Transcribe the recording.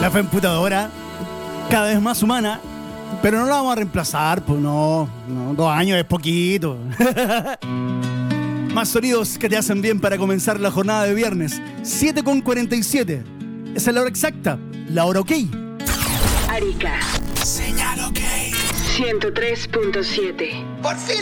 La Femputadora, cada vez más humana, pero no la vamos a reemplazar, pues no, 2 años es poquito. Más sonidos que te hacen bien para comenzar la jornada de viernes. 7:47. Esa es la hora exacta, la hora ok. Arica. Señal ok. 103.7. Por fin